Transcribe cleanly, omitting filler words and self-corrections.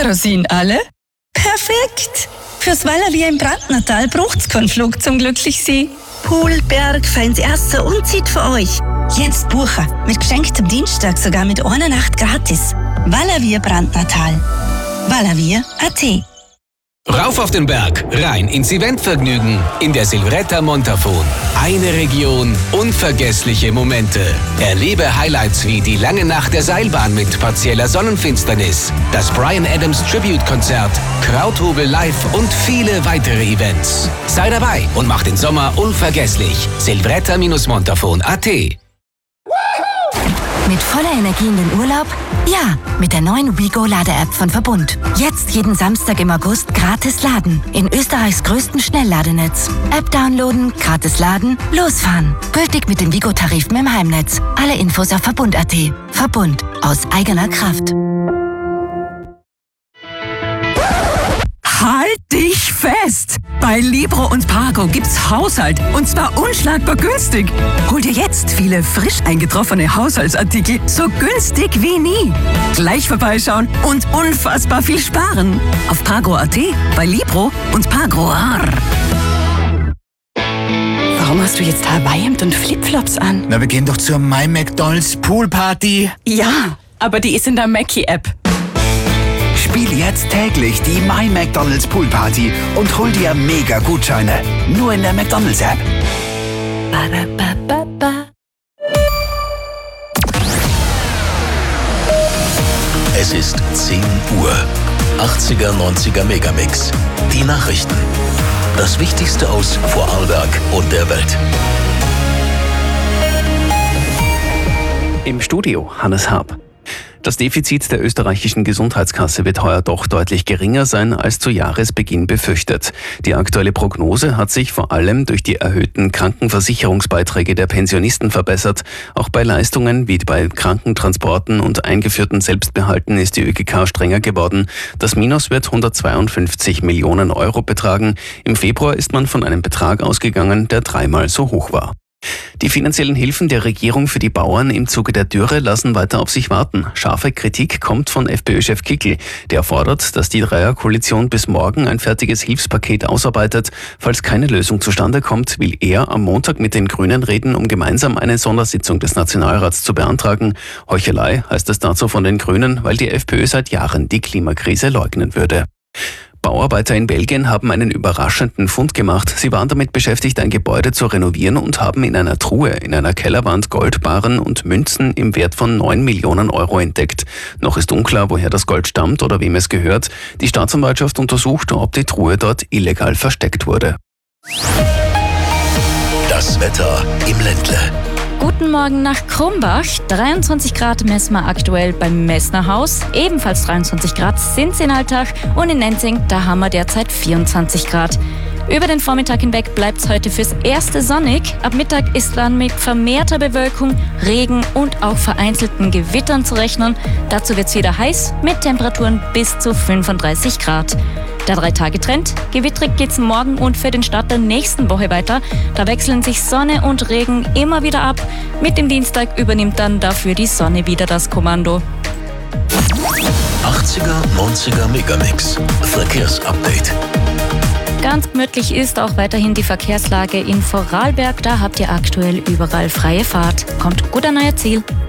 sind alle? Perfekt! Fürs Valavia im Brandnertal braucht's keinen Flug zum Glücklichsein. Pool, Berg, feins Erste und Zeit für euch. Jetzt buchen. Mit geschenktem Dienstag sogar mit einer Nacht gratis. Valavia Brandnertal. Valavia.at. Rauf auf den Berg, rein ins Eventvergnügen in der Silvretta Montafon. Eine Region, unvergessliche Momente. Erlebe Highlights wie die lange Nacht der Seilbahn mit partieller Sonnenfinsternis, das Bryan Adams Tribute-Konzert, Krauthobel live und viele weitere Events. Sei dabei und mach den Sommer unvergesslich. Silvretta-Montafon.at. Mit voller Energie in den Urlaub? Ja, mit der neuen WeGo-Lade-App von Verbund. Jetzt jeden Samstag im August gratis laden. In Österreichs größten Schnellladenetz. App downloaden, gratis laden, losfahren. Gültig mit den WeGo-Tarifen im Heimnetz. Alle Infos auf Verbund.at. Verbund. Aus eigener Kraft. Halt dich fest! Bei Libro und Pago gibt's Haushalt und zwar unschlagbar günstig. Hol dir jetzt viele frisch eingetroffene Haushaltsartikel so günstig wie nie. Gleich vorbeischauen und unfassbar viel sparen. Auf Pago.at, bei Libro und Pago. Warum hast du jetzt Hawaii-Hemd und Flipflops an? Na, wir gehen doch zur My McDonald's Poolparty. Ja, aber die ist in der Mackie-App. Spiel jetzt täglich die My McDonald's Poolparty und hol dir mega Gutscheine. Nur in der McDonald's App. Es ist 10 Uhr. 80er, 90er Megamix. Die Nachrichten. Das Wichtigste aus Vorarlberg und der Welt. Im Studio Hannes Haab. Das Defizit der österreichischen Gesundheitskasse wird heuer doch deutlich geringer sein als zu Jahresbeginn befürchtet. Die aktuelle Prognose hat sich vor allem durch die erhöhten Krankenversicherungsbeiträge der Pensionisten verbessert. Auch bei Leistungen wie bei Krankentransporten und eingeführten Selbstbehalten ist die ÖGK strenger geworden. Das Minus wird 152 Millionen Euro betragen. Im Februar ist man von einem Betrag ausgegangen, der dreimal so hoch war. Die finanziellen Hilfen der Regierung für die Bauern im Zuge der Dürre lassen weiter auf sich warten. Scharfe Kritik kommt von FPÖ-Chef Kickl. Der fordert, dass die Dreierkoalition bis morgen ein fertiges Hilfspaket ausarbeitet. Falls keine Lösung zustande kommt, will er am Montag mit den Grünen reden, um gemeinsam eine Sondersitzung des Nationalrats zu beantragen. Heuchelei heißt es dazu von den Grünen, weil die FPÖ seit Jahren die Klimakrise leugnen würde. Bauarbeiter in Belgien haben einen überraschenden Fund gemacht. Sie waren damit beschäftigt, ein Gebäude zu renovieren und haben in einer Truhe in einer Kellerwand Goldbarren und Münzen im Wert von 9 Millionen Euro entdeckt. Noch ist unklar, woher das Gold stammt oder wem es gehört. Die Staatsanwaltschaft untersucht, ob die Truhe dort illegal versteckt wurde. Das Wetter im Ländle. Guten Morgen nach Krumbach. 23 Grad messen wir aktuell beim Messner Haus. Ebenfalls 23 Grad sind es in Altach. Und in Nenzing, da haben wir derzeit 24 Grad. Über den Vormittag hinweg bleibt es heute fürs Erste sonnig. Ab Mittag ist dann mit vermehrter Bewölkung, Regen und auch vereinzelten Gewittern zu rechnen. Dazu wird es wieder heiß mit Temperaturen bis zu 35 Grad. Der 3-Tage-Trend. Gewittrig geht's morgen und für den Start der nächsten Woche weiter. Da wechseln sich Sonne und Regen immer wieder ab. Mit dem Dienstag übernimmt dann dafür die Sonne wieder das Kommando. 80er, 90er Megamix. Verkehrsupdate. Ganz gemütlich ist auch weiterhin die Verkehrslage in Vorarlberg. Da habt ihr aktuell überall freie Fahrt. Kommt gut an euer Ziel.